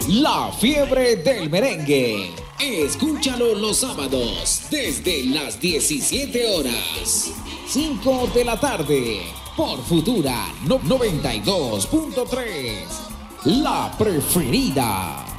La Fiebre del Merengue. Escúchalo los sábados desde las 17 horas. 5 de la tarde por Futura 92.3. La preferida.